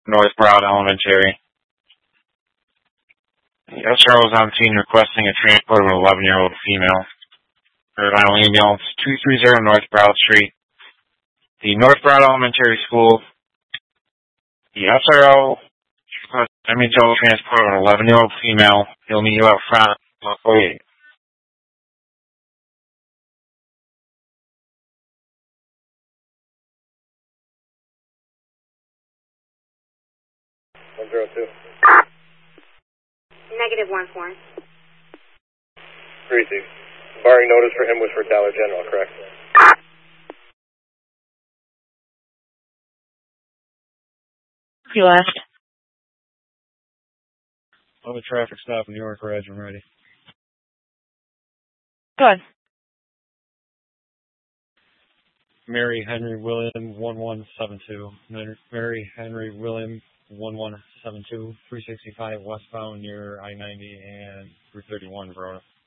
North Broad Elementary. The SRO was on scene requesting a transport of an 11-year-old female. Her final email is 230 North Broad Street. The North Broad Elementary School. The SRO requests MHL transport of an 11-year-old female. He'll meet you out front. Wait. -14. Receive. Barring notice for him was for Dollar General, correct? You left. On the traffic stop in New York, Reg, I'm ready. Good. Mary Henry William 1172. Mary Henry William 1172, 365 westbound near I-90 and 331 Verona.